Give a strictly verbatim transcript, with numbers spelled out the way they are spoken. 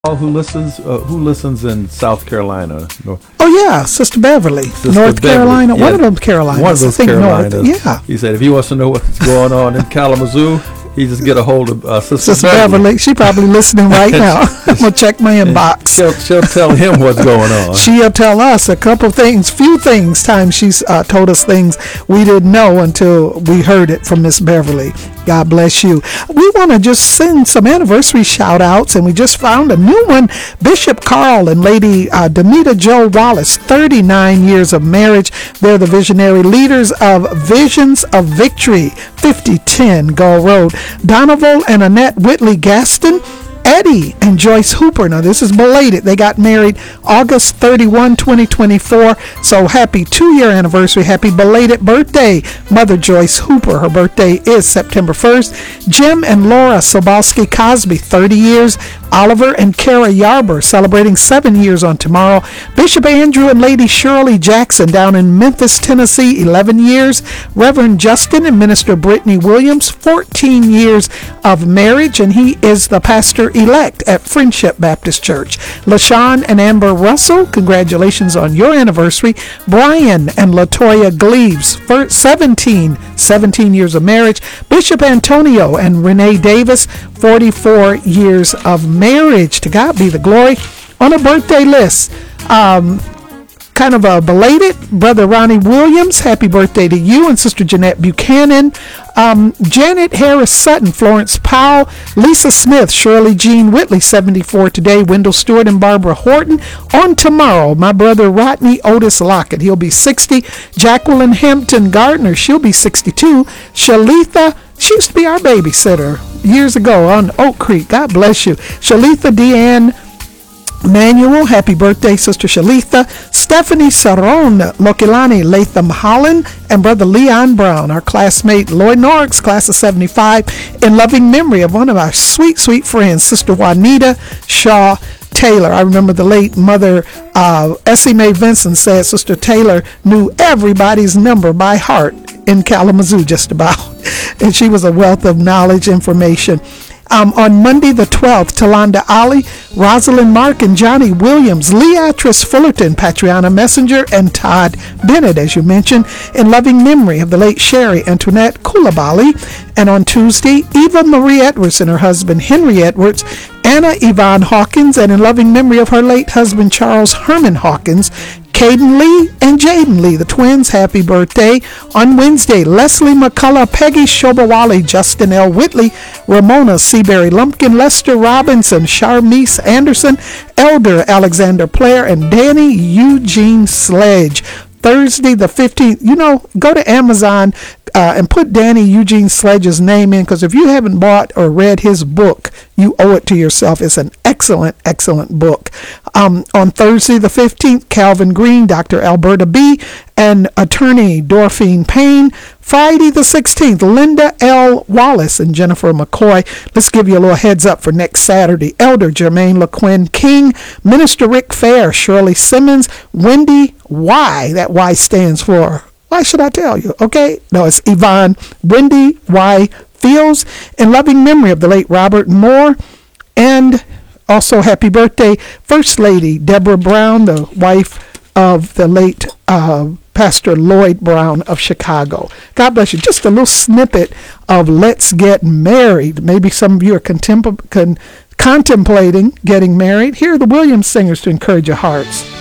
Who listens? Uh, who listens in South Carolina? North, Oh yeah, Sister Beverly, Sister North Beverly, Carolina. yeah. One of them Carolinas. One of those I think Carolinas. North. Yeah. He said if he wants to know what's going on in Kalamazoo, he just get a hold of uh, Sister, Sister Beverly. Beverly. She probably listening right now. I'm gonna check my inbox. She'll, she'll tell him what's going on. She'll tell us a couple things, few things. Times she's uh, told us things we didn't know until we heard it from Miss Beverly. God bless you. We want to just send some anniversary shout outs, and we just found a new one. Bishop Carl and Lady uh, Demita Joe Wallace, thirty-nine years of marriage. They're the visionary leaders of Visions of Victory, fifty ten Gull Road. Donovan and Annette Whitley Gaston, Eddie and Joyce Hooper. Now this is belated. They got married August thirty-first, twenty twenty-four. So happy two-year anniversary. Happy belated birthday, Mother Joyce Hooper. Her birthday is September first. Jim and Laura Sobalski Cosby, thirty years. Oliver and Kara Yarber celebrating seven years on tomorrow. Bishop Andrew and Lady Shirley Jackson down in Memphis, Tennessee, eleven years. Reverend Justin and Minister Brittany Williams, fourteen years of marriage, and he is the pastor-elect at Friendship Baptist Church. LaShawn and Amber Russell, congratulations on your anniversary. Brian and Latoya Gleaves, for seventeen, seventeen years of marriage. Bishop Antonio and Renee Davis, forty-four years of marriage. To God be the glory. On a birthday list, um, kind of a belated, Brother Ronnie Williams, happy birthday to you, and Sister Jeanette Buchanan, um, Janet Harris Sutton, Florence Powell, Lisa Smith, Shirley Jean Whitley, seventy-four today, Wendell Stewart and Barbara Horton. On tomorrow, my brother Rodney Otis Lockett, he'll be sixty. Jacqueline Hampton Gardner, she'll be sixty-two. Shalitha, she used to be our babysitter years ago on Oak Creek. God bless you. Shalitha Deanne Manuel, happy birthday, Sister Shalitha. Stephanie Saron Lokilani Latham Holland, and Brother Leon Brown, our classmate Lloyd Norris, class of seventy-five, in loving memory of one of our sweet, sweet friends, Sister Juanita Shaw Taylor. I remember the late Mother uh, Essie Mae Vincent said Sister Taylor knew everybody's number by heart in Kalamazoo, just about. And she was a wealth of knowledge, information. Um, on Monday the twelfth, Talonda Ali, Rosalind Mark, and Johnny Williams, Leatrice Fullerton, Patriana Messenger, and Todd Bennett, as you mentioned, in loving memory of the late Sherry Antoinette Koulibaly. And on Tuesday, Eva Marie Edwards and her husband Henry Edwards, Anna Yvonne Hawkins, and in loving memory of her late husband Charles Herman Hawkins, Caden Lee and Jaden Lee, the twins, happy birthday. On Wednesday, Leslie McCullough, Peggy Shobawali, Justin L. Whitley, Ramona Seabury Lumpkin, Lester Robinson, Charmise Anderson, Elder Alexander Player, and Danny Eugene Sledge. Thursday the fifteenth, you know, go to Amazon uh, and put Danny Eugene Sledge's name in, because if you haven't bought or read his book, you owe it to yourself. It's an excellent, excellent book. Um, on Thursday the fifteenth, Calvin Green, Doctor Alberta B., and Attorney Dorphine Payne. Friday the sixteenth, Linda L. Wallace and Jennifer McCoy. Let's give you a little heads up for next Saturday. Elder Jermaine LaQuinn King, Minister Rick Fair, Shirley Simmons, Wendy Y. That Y stands for, why should I tell you? Okay? No, it's Yvonne. Wendy Y. Fields, in loving memory of the late Robert Moore. And also happy birthday, First Lady Deborah Brown, the wife of the late uh, Pastor Lloyd Brown of Chicago. God bless you. Just a little snippet of Let's Get Married. Maybe some of you are contempl- con- contemplating getting married. Here are the Williams singers to encourage your hearts.